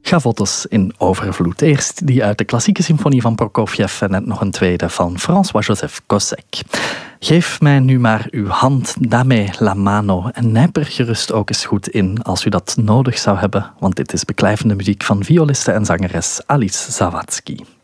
Gavottes in overvloed. Eerst die uit de klassieke symfonie van Prokofjev en net nog een tweede van François-Joseph Gossec. Geef mij nu maar uw hand, dame la mano, en nijp er gerust ook eens goed in als u dat nodig zou hebben, want dit is beklijvende muziek van violiste en zangeres Alice Zawadzki.